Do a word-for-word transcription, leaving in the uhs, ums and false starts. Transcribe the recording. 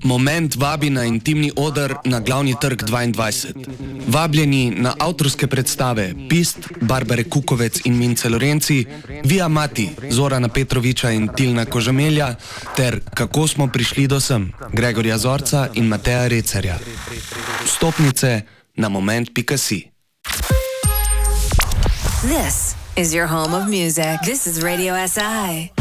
Moment vabi na intimni oder na glavni trg dvaindvajset. Vabljeni na avtorske predstave Pist, Barbare Kukovec in Mince Lorenci, Via Mati, Zorana Petroviča in Tilna Kožamelja, ter Kako smo prišli do sem, Gregorja Zorca in Mateja Recerja. Vstopnice na moment pika si. This is your home of music. This is Radio S I.